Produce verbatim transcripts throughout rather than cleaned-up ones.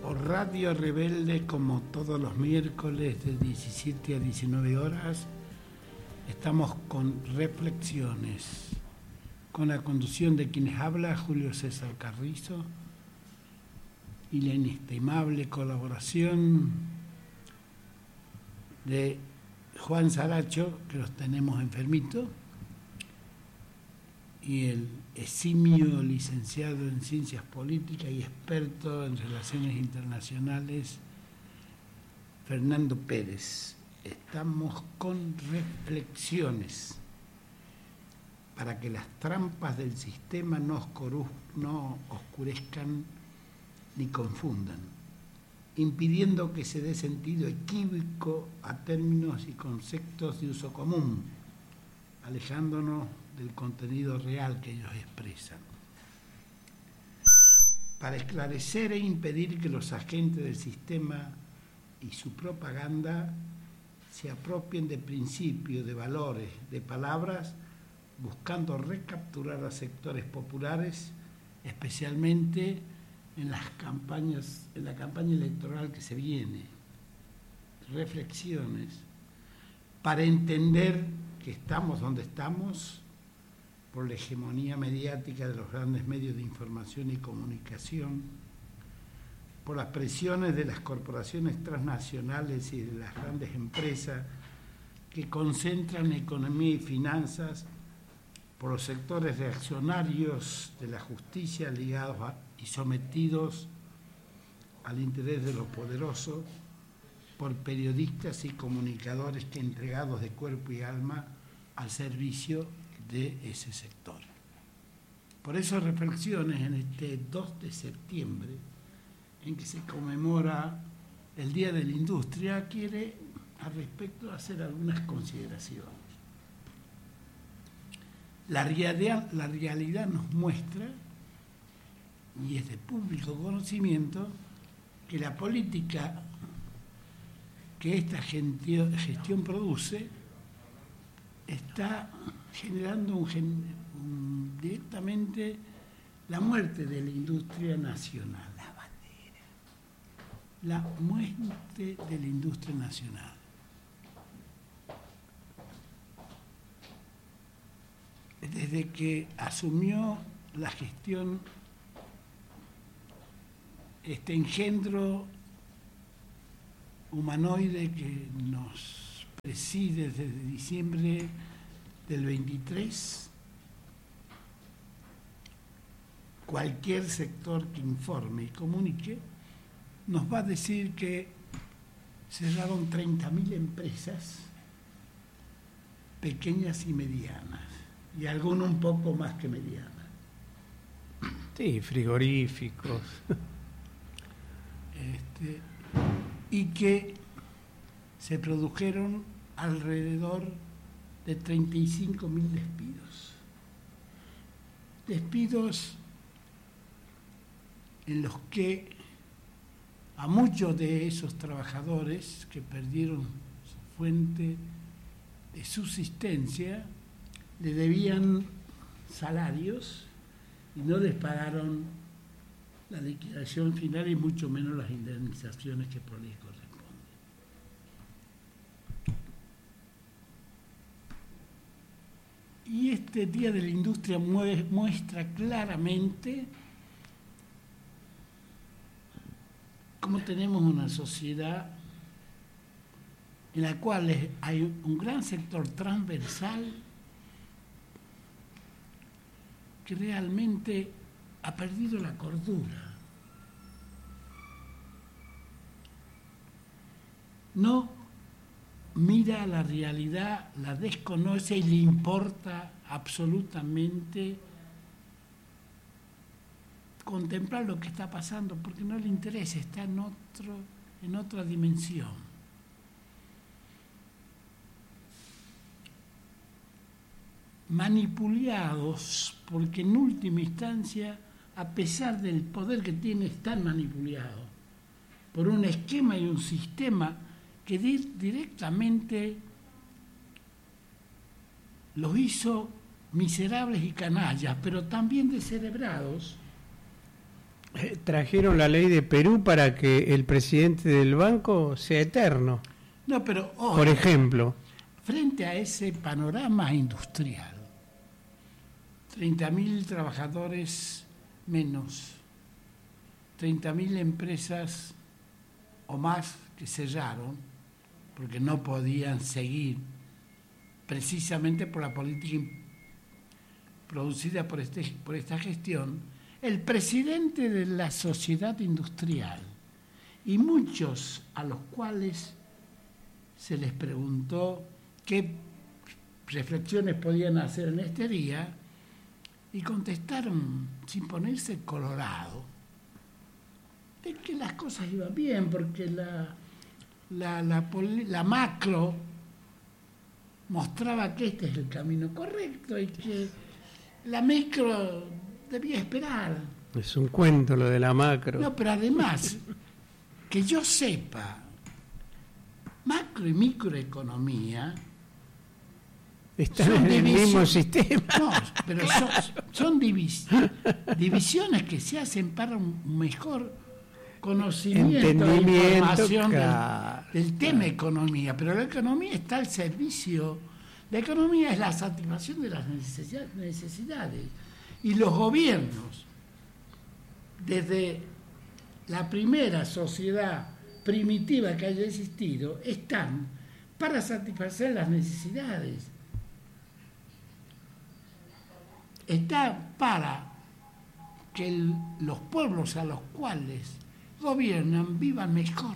por Radio Rebelde, como todos los miércoles de diecisiete a diecinueve horas, estamos con Reflexiones, con la conducción de quienes habla Julio César Carrizo y la inestimable colaboración de Juan Saracho, que los tenemos enfermitos, y el eximio licenciado en Ciencias Políticas y experto en Relaciones Internacionales, Fernando Pérez. Estamos con Reflexiones para que las trampas del sistema no, oscuru- no oscurezcan ni confundan, impidiendo que se dé sentido equívoco a términos y conceptos de uso común, alejándonos del contenido real que ellos expresan. Para esclarecer e impedir que los agentes del sistema y su propaganda se apropien de principios, de valores, de palabras, buscando recapturar a sectores populares, especialmente en las campañas, en la campaña electoral que se viene. Reflexiones para entender que estamos donde estamos por la hegemonía mediática de los grandes medios de información y comunicación, por las presiones de las corporaciones transnacionales y de las grandes empresas que concentran economía y finanzas, por los sectores reaccionarios de la justicia ligados a, y sometidos al interés de los poderosos, por periodistas y comunicadores que entregados de cuerpo y alma al servicio de ese sector. Por eso Reflexiones en este dos de septiembre, en que se conmemora el Día de la Industria, quiere al respecto hacer algunas consideraciones. La realidad, la realidad nos muestra, y es de público conocimiento, que la política que esta gestión produce está generando un, un, directamente la muerte de la industria nacional. La bandera. La muerte de la industria nacional. Desde que asumió la gestión este engendro humanoide que nos preside desde diciembre del veintitrés, cualquier sector que informe y comunique nos va a decir que cerraron treinta mil empresas pequeñas y medianas, y algunas un poco más que medianas. Sí, frigoríficos. Este, y que se produjeron alrededor de treinta y cinco mil despidos. Despidos en los que a muchos de esos trabajadores que perdieron su fuente de subsistencia le debían salarios y no les pagaron la liquidación final y mucho menos las indemnizaciones que por ley corresponden. Y este Día de la Industria muestra claramente cómo tenemos una sociedad en la cual hay un gran sector transversal que realmente ha perdido la cordura. No mira la realidad, la desconoce y le importa absolutamente contemplar lo que está pasando, porque no le interesa, está en otro, en otra dimensión. Manipulados, porque en última instancia, a pesar del poder que tiene, están manipulados por un esquema y un sistema que di- directamente los hizo miserables y canallas, pero también descerebrados Trajeron la ley de Perú para que el presidente del banco sea eterno. No, pero hoy, por ejemplo, frente a ese panorama industrial, treinta mil trabajadores menos, treinta mil empresas o más que cerraron porque no podían seguir precisamente por la política producida por, este, por esta gestión. El presidente de la sociedad industrial y muchos a los cuales se les preguntó qué reflexiones podían hacer en este día y contestaron sin ponerse colorado de que las cosas iban bien porque la, la, la, la macro mostraba que este es el camino correcto y que la micro debía esperar. Es un cuento lo de la macro. No, pero además, que yo sepa, macro y microeconomía están en el mismo sistema. No, pero claro. son, son divis, divisiones que se hacen para un mejor conocimiento e información claro, del, del tema claro. economía. Pero la economía está al servicio. La economía es la satisfacción de las necesidades. Y los gobiernos, desde la primera sociedad primitiva que haya existido, están para satisfacer las necesidades. Está para que el, los pueblos a los cuales gobiernan vivan mejor.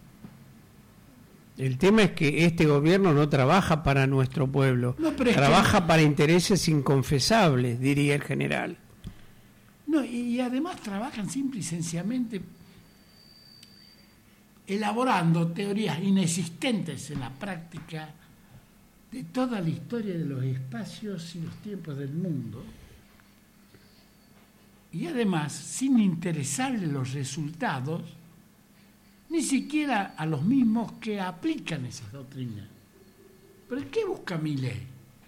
El tema es que este gobierno no trabaja para nuestro pueblo, no, trabaja que... para intereses inconfesables, diría el general. No, y además trabajan simple y sencillamente elaborando teorías inexistentes en la práctica de toda la historia de los espacios y los tiempos del mundo, y además sin interesarle los resultados ni siquiera a los mismos que aplican esas doctrinas. ¿Pero qué busca Milei?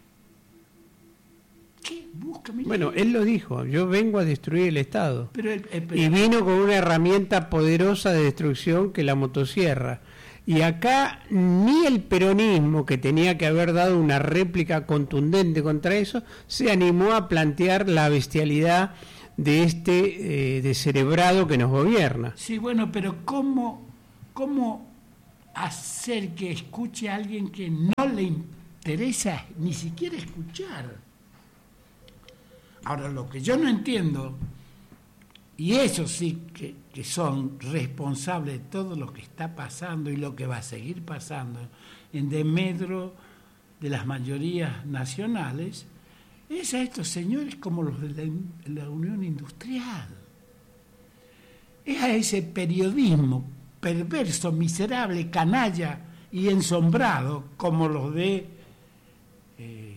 ¿Qué busca Milei? Bueno, él lo dijo, yo vengo a destruir el Estado. Pero el, el, pero... Y vino con una herramienta poderosa de destrucción que la motosierra. Y acá ni el peronismo, que tenía que haber dado una réplica contundente contra eso, se animó a plantear la bestialidad de este eh, descerebrado que nos gobierna. Sí, bueno, pero ¿cómo... ¿Cómo hacer que escuche a alguien que no le interesa ni siquiera escuchar? Ahora, lo que yo no entiendo, y eso sí que, que son responsables de todo lo que está pasando y lo que va a seguir pasando en desmedro de las mayorías nacionales, es a estos señores como los de la, la Unión Industrial. Es a ese periodismo perverso, miserable, canalla y ensombrado como los de eh,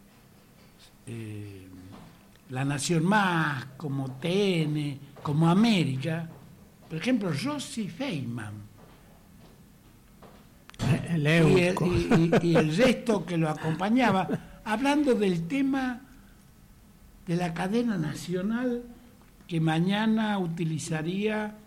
eh, La Nación Más, como T N, como América. Por ejemplo, Rossi Feynman el y, el, y, y, y el resto que lo acompañaba, hablando del tema de la cadena nacional que mañana utilizaría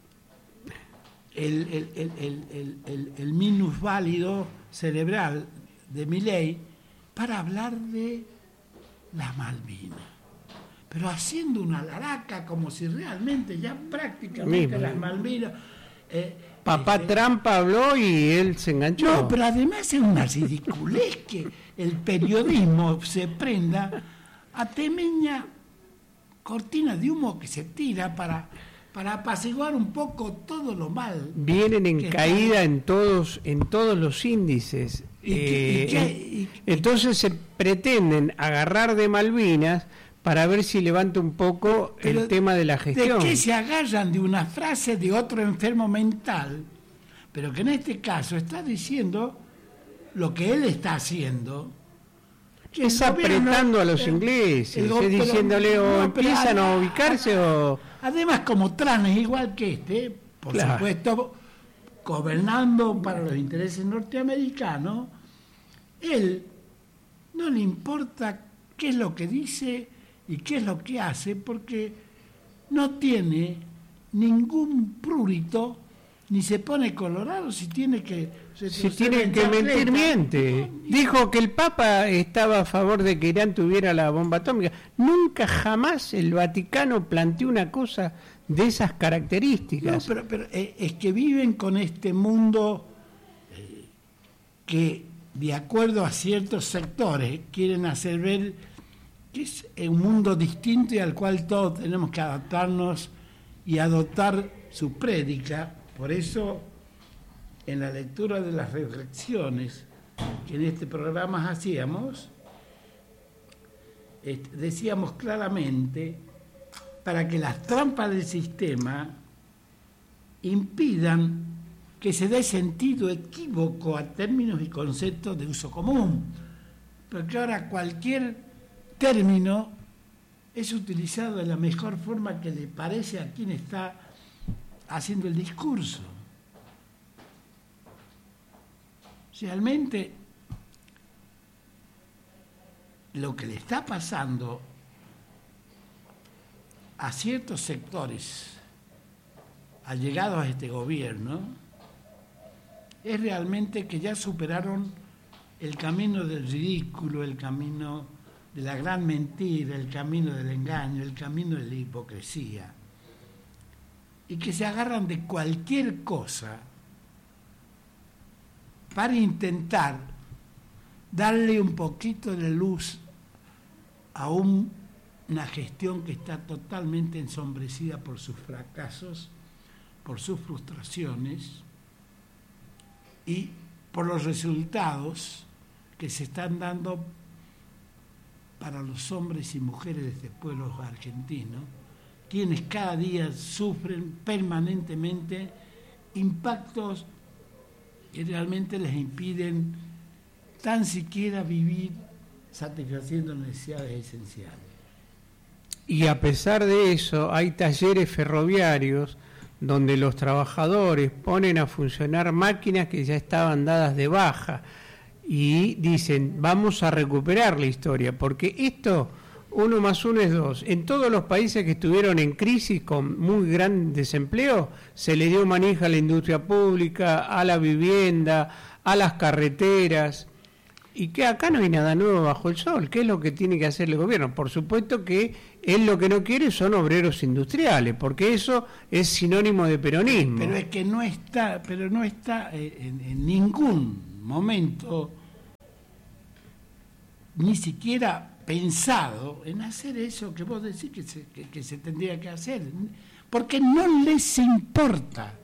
El, el, el, el, el, el minusválido cerebral de Milei para hablar de las Malvinas, pero haciendo una laraca como si realmente ya prácticamente las Malvinas... Eh, Papá eh, Trump habló y él se enganchó. No, pero además es una ridiculez que el periodismo se prenda a temeña cortina de humo que se tira para... para apaciguar un poco todo lo mal. Vienen en caída está... en todos en todos los índices. ¿Y eh, qué, y qué, y, entonces se pretenden agarrar de Malvinas para ver si levanta un poco el tema de la gestión. ¿De qué se agarran? De una frase de otro enfermo mental, pero que en este caso está diciendo lo que él está haciendo. Es apretando a los ingleses, el, el, es diciéndole o no, empiezan a ubicarse o... Además, como Trump es igual que este, por claro. supuesto, gobernando para los intereses norteamericanos, él no le importa qué es lo que dice y qué es lo que hace, porque no tiene ningún prurito ni se pone colorado si tiene que... Si tiene que mentir, miente. Dijo que el Papa estaba a favor de que Irán tuviera la bomba atómica. Nunca jamás el Vaticano planteó una cosa de esas características. No, pero, pero eh, es que viven con este mundo eh, que, de acuerdo a ciertos sectores, quieren hacer ver que es un mundo distinto y al cual todos tenemos que adaptarnos y adoptar su prédica. Por eso, en la lectura de las reflexiones que en este programa hacíamos, eh, decíamos claramente, para que las trampas del sistema impidan que se dé sentido equívoco a términos y conceptos de uso común. Porque ahora cualquier término es utilizado de la mejor forma que le parece a quien está haciendo el discurso. Realmente, lo que le está pasando a ciertos sectores allegados a este gobierno es realmente que ya superaron el camino del ridículo, el camino de la gran mentira, el camino del engaño, el camino de la hipocresía, y que se agarran de cualquier cosa para intentar darle un poquito de luz a un, una gestión que está totalmente ensombrecida por sus fracasos, por sus frustraciones y por los resultados que se están dando para los hombres y mujeres de este pueblo argentino, quienes cada día sufren permanentemente impactos que realmente les impiden tan siquiera vivir satisfaciendo necesidades esenciales. Y a pesar de eso, hay talleres ferroviarios donde los trabajadores ponen a funcionar máquinas que ya estaban dadas de baja y dicen, vamos a recuperar la historia, porque esto, uno más uno es dos. En todos los países que estuvieron en crisis con muy gran desempleo, se le dio manija a la industria pública, a la vivienda, a las carreteras, y que acá no hay nada nuevo bajo el sol. ¿Qué es lo que tiene que hacer el gobierno? Por supuesto que él lo que no quiere son obreros industriales, porque eso es sinónimo de peronismo. Pero es que no está, pero no está en, en ningún momento ni siquiera pensado en hacer eso que vos decís que se, que, que se tendría que hacer, porque no les importa.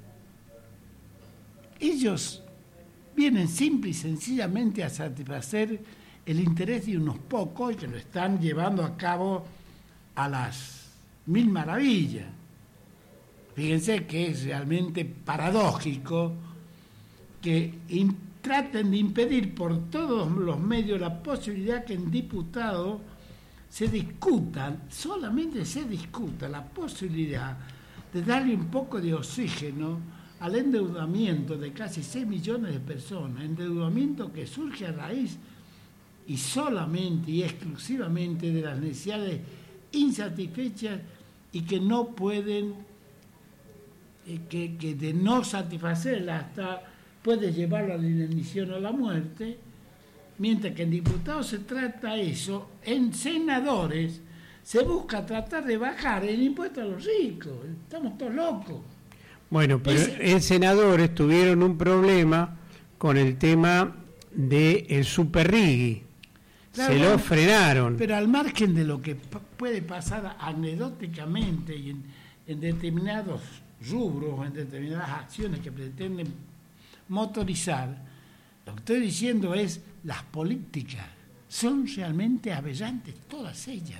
Ellos vienen simple y sencillamente a satisfacer el interés de unos pocos y que lo están llevando a cabo a las mil maravillas. Fíjense que es realmente paradójico que in, traten de impedir por todos los medios la posibilidad que en diputados se discutan, solamente se discuta la posibilidad de darle un poco de oxígeno al endeudamiento de casi seis millones de personas, endeudamiento que surge a raíz y solamente y exclusivamente de las necesidades insatisfechas y que no pueden, eh, que, que de no satisfacerlas hasta puede llevarlo a la inanición o a la muerte, mientras que en diputados se trata eso, en senadores se busca tratar de bajar el impuesto a los ricos. Estamos todos locos. Bueno, pero Ese, en senadores tuvieron un problema con el tema del superrigui. Claro, se lo frenaron. Pero al margen de lo que p- puede pasar anecdóticamente y en, en determinados rubros, en determinadas acciones que pretenden motorizar, lo que estoy diciendo es las políticas son realmente aberrantes, todas ellas.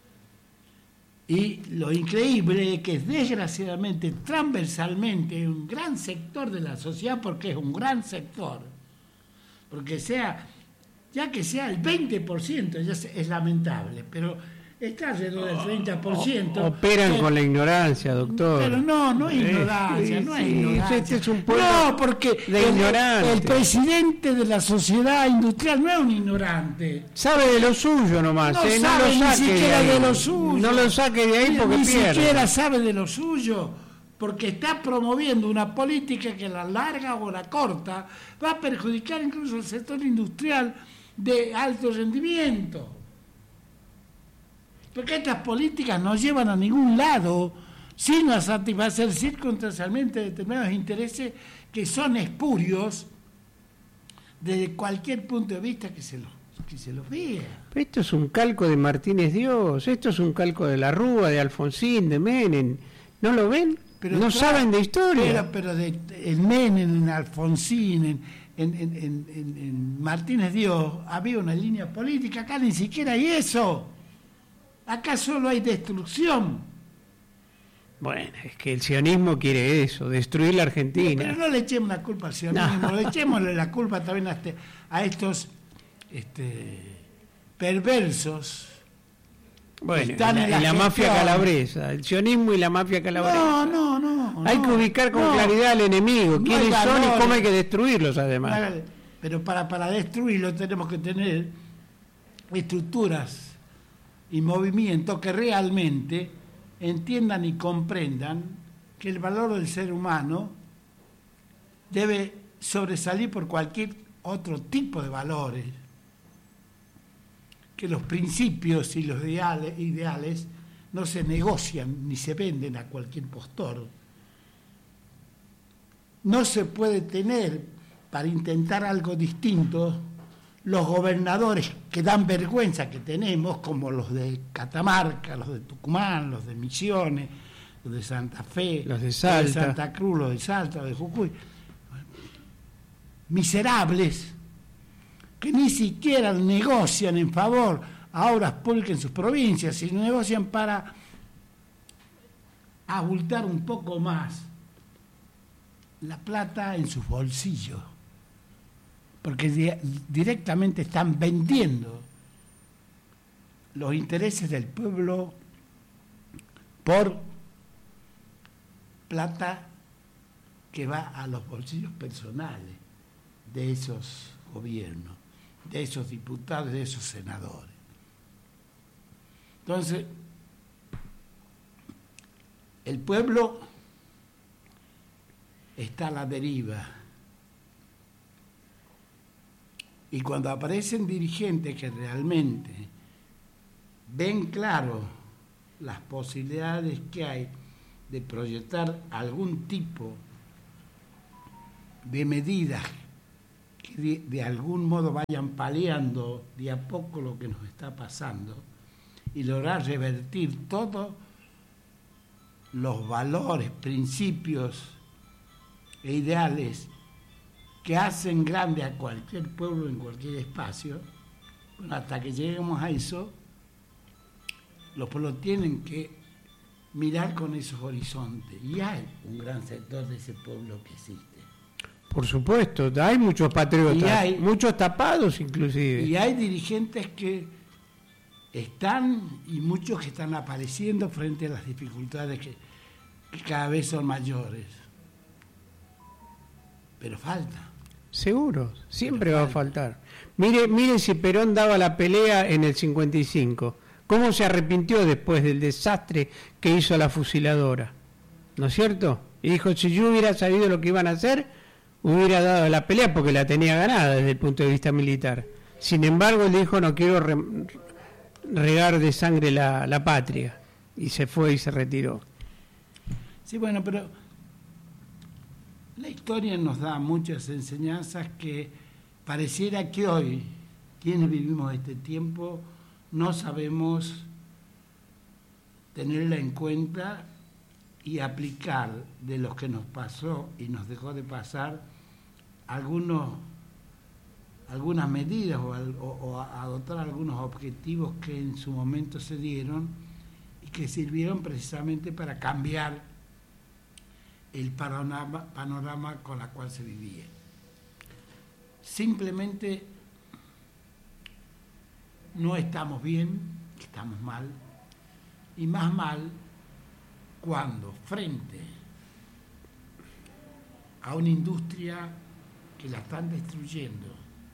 Y lo increíble es que desgraciadamente, transversalmente, un gran sector de la sociedad, porque es un gran sector, porque sea, ya que sea el veinte por ciento, ya es lamentable, pero está alrededor del treinta por ciento. Operan pero, con la ignorancia, doctor. Pero no, no es ignorancia, eh, no es sí, ignorancia. Este es un pueblo no, porque de el, ignorantes. el presidente de la sociedad industrial no es un ignorante. Sabe de lo suyo nomás, No eh, no sabe lo ni saque siquiera de, de ahí. lo suyo. No lo saque de ahí Ni- porque ni pierde. siquiera sabe de lo suyo, porque está promoviendo una política que a la larga o la corta va a perjudicar incluso al sector industrial de alto rendimiento. Porque estas políticas no llevan a ningún lado, sino a satisfacer circunstancialmente determinados intereses que son espurios desde cualquier punto de vista que se los, que se los vea. Pero esto es un calco de Martínez Dios, esto es un calco de la Rúa, de Alfonsín, de Menem. ¿No lo ven? Pero no claro, saben de historia. Pero, pero de, en Menem, en Alfonsín, en, en, en, en, en Martínez Dios, había una línea política. Acá ni siquiera hay eso. Acá solo hay destrucción. Bueno, es que el sionismo quiere eso, destruir la Argentina. Pero no le echemos la culpa al sionismo, No. le echémosle la culpa también a, este, a estos este, perversos. Bueno, Están y en la, la y la mafia gestión. calabresa, el sionismo y la mafia calabresa. No, no, no. Hay no, que ubicar con no. claridad al enemigo, No quiénes hay son y valores. cómo hay que destruirlos además. Pero para, para destruirlo tenemos que tener estructuras y movimientos que realmente entiendan y comprendan que el valor del ser humano debe sobresalir por cualquier otro tipo de valores, que los principios y los ideales, ideales no se negocian ni se venden a cualquier postor. No se puede tener, para intentar algo distinto, los gobernadores que dan vergüenza que tenemos, como los de Catamarca, los de Tucumán, los de Misiones, los de Santa Fe, los de Salta, los de Santa Cruz, los de Salta, los de Jujuy. Miserables que ni siquiera negocian en favor a obras públicas en sus provincias, sino negocian para abultar un poco más la plata en sus bolsillos, porque di- directamente están vendiendo los intereses del pueblo por plata que va a los bolsillos personales de esos gobiernos, de esos diputados, de esos senadores. Entonces, el pueblo está a la deriva. Y cuando aparecen dirigentes que realmente ven claro las posibilidades que hay de proyectar algún tipo de medidas que de, de algún modo vayan paliando de a poco lo que nos está pasando y lograr revertir todos los valores, principios e ideales que hacen grande a cualquier pueblo en cualquier espacio, bueno, hasta que lleguemos a eso, los pueblos tienen que mirar con esos horizontes. Y hay un gran sector de ese pueblo que existe. Por supuesto, hay muchos patriotas, Y hay- muchos tapados inclusive. Y hay dirigentes que están, y muchos que están apareciendo frente a las dificultades que, que cada vez son mayores. Pero falta. Seguro, siempre Pero va a faltar. Mire, mire si Perón daba la pelea en el cincuenta y cinco. ¿Cómo se arrepintió después del desastre que hizo la fusiladora? ¿No es cierto? Y dijo, si yo hubiera sabido lo que iban a hacer, hubiera dado la pelea porque la tenía ganada desde el punto de vista militar. Sin embargo, él dijo, no quiero re- regar de sangre la, la patria. Y se fue y se retiró. Sí, bueno, pero la historia nos da muchas enseñanzas que pareciera que hoy, quienes vivimos este tiempo, no sabemos tenerla en cuenta y aplicar de lo que nos pasó y nos dejó de pasar algunos, algunas medidas o, al- o- o adoptar algunos objetivos que en su momento se dieron y que sirvieron precisamente para cambiar el panorama, panorama con la cual se vivía. Simplemente no estamos bien, estamos mal, y más mal cuando frente a una industria que la están destruyendo,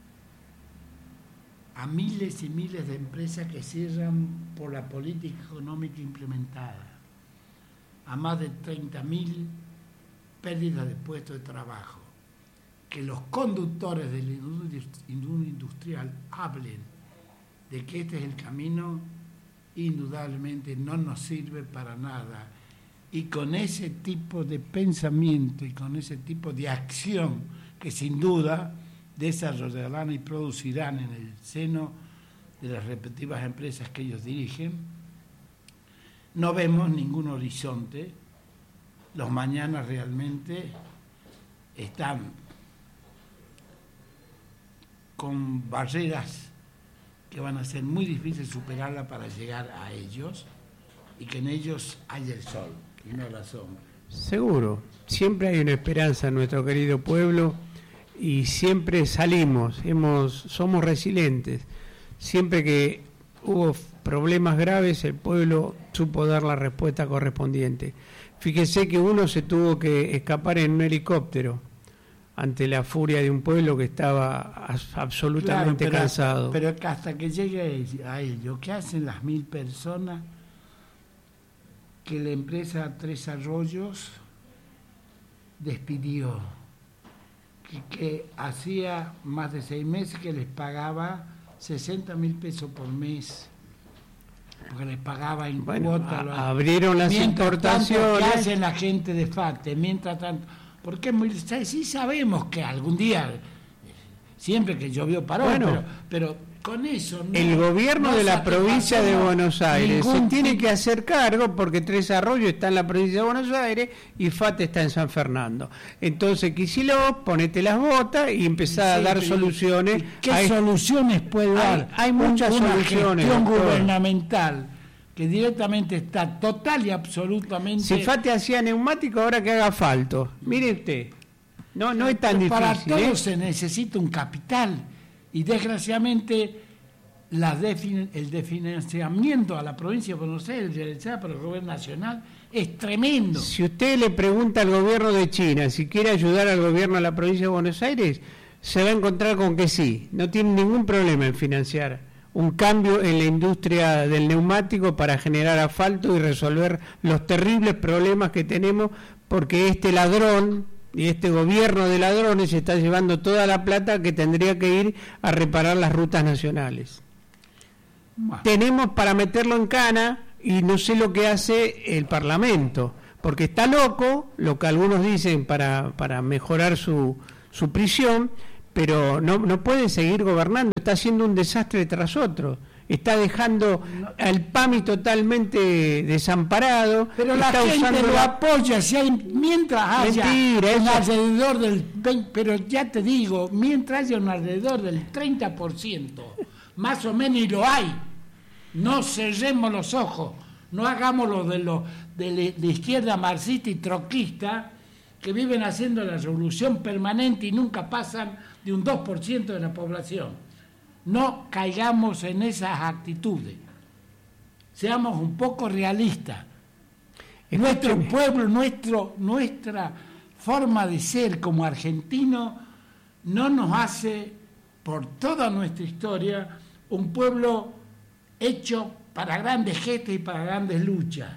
a miles y miles de empresas que cierran por la política económica implementada, a más de treinta mil pérdidas de puestos de trabajo, que los conductores de la industria industrial hablen de que este es el camino, indudablemente no nos sirve para nada. Y con ese tipo de pensamiento y con ese tipo de acción que sin duda desarrollarán y producirán en el seno de las respectivas empresas que ellos dirigen, no vemos ningún horizonte. Los mañanas realmente están con barreras que van a ser muy difíciles superarlas para llegar a ellos, y que en ellos haya el sol y no la sombra. Seguro, siempre hay una esperanza en nuestro querido pueblo y siempre salimos, hemos, somos resilientes. Siempre que hubo problemas graves, el pueblo supo dar la respuesta correspondiente. Fíjese que uno se tuvo que escapar en un helicóptero ante la furia de un pueblo que estaba absolutamente claro, pero, cansado. Pero hasta que llegue a ello, ¿qué hacen las mil personas que la empresa Tres Arroyos despidió? Que, que hacía más de seis meses que les pagaba sesenta mil pesos por mes, porque les pagaba en bueno, cuota. A, lo, abrieron las importaciones. Tanto, ¿qué hacen la gente de FATE? Mientras tanto, porque muy, sí sabemos que algún día, siempre que llovió paró, bueno, pero, pero con eso no, el gobierno no de la provincia de Buenos Aires se tiene que hacer cargo, porque Tres Arroyos está en la provincia de Buenos Aires y FATE está en San Fernando. Entonces, Kicillof, ponete las botas y empezá sí, a dar soluciones. ¿Qué hay, soluciones puede dar? Hay, hay muchas una soluciones. Gestión gubernamental que directamente está total y absolutamente... Si FATE hacía neumático, ahora que haga asfalto. Mire usted, no, no es tan Para difícil. Para todo ¿eh? se necesita un capital, y desgraciadamente la defin- el desfinanciamiento a la provincia de Buenos Aires realizada por el gobierno nacional es tremendo. Si usted le pregunta al gobierno de China si quiere ayudar al gobierno de la provincia de Buenos Aires, se va a encontrar con que sí, no tiene ningún problema en financiar un cambio en la industria del neumático para generar asfalto y resolver los terribles problemas que tenemos, porque este ladrón y este gobierno de ladrones está llevando toda la plata que tendría que ir a reparar las rutas nacionales. Bueno. Tenemos para meterlo en cana, y no sé lo que hace el Parlamento, porque está loco, lo que algunos dicen, para, para mejorar su, su prisión, pero no, no puede seguir gobernando, está haciendo un desastre tras otro, está dejando al P A M I totalmente desamparado. Pero la está gente usando lo la... apoya, si hay, mientras haya Mentira, un eso... alrededor del veinte, pero ya te digo, mientras haya un alrededor del treinta por ciento, más o menos, y lo hay, no cerremos los ojos, no hagamos lo de, lo, de la izquierda marxista y troquista, que viven haciendo la revolución permanente y nunca pasan de un dos por ciento de la población. No caigamos en esas actitudes. Seamos un poco realistas. Nuestro pueblo, nuestro, nuestra forma de ser como argentino no nos hace, por toda nuestra historia, un pueblo hecho para grandes gestas y para grandes luchas.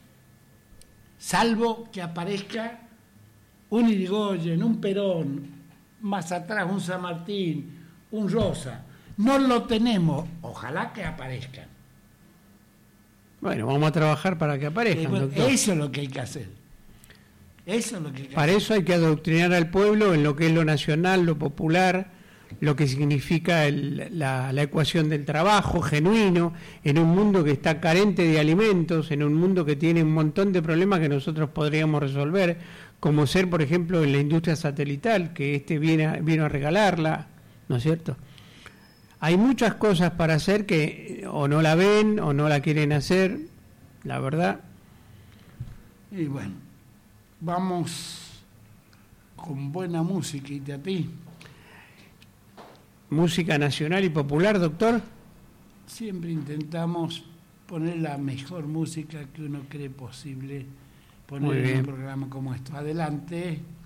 Salvo que aparezca un Irigoyen, un Perón, más atrás un San Martín, un Rosa. No lo tenemos, ojalá que aparezcan. Bueno, vamos a trabajar para que aparezcan, bueno, doctor. Eso es lo que hay que hacer. Eso es lo que hay que para hacer. eso hay que adoctrinar al pueblo en lo que es lo nacional, lo popular, lo que significa el, la, la ecuación del trabajo genuino, en un mundo que está carente de alimentos, en un mundo que tiene un montón de problemas que nosotros podríamos resolver, como ser, por ejemplo, en la industria satelital, que este viene a, vino a regalarla, ¿no es cierto? Hay muchas cosas para hacer que o no la ven o no la quieren hacer, la verdad. Y bueno, vamos con buena música, y a ti. Música nacional y popular, doctor. Siempre intentamos poner la mejor música que uno cree posible Muy poner en bien. un programa como esto. Adelante.